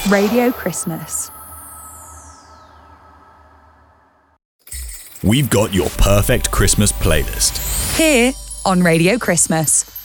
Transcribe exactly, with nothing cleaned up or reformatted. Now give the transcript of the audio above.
Radio Christmas. We've got your perfect Christmas playlist Here on Radio Christmas.